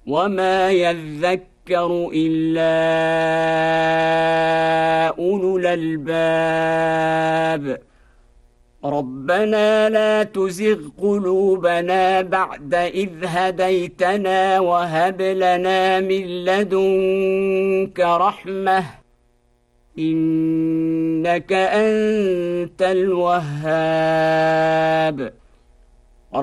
وما يذكر إلا أولو الألباب. ربنا لا تزغ قلوبنا بعد إذ هديتنا وهب لنا من لدنك رحمة إنك أنت الوهاب.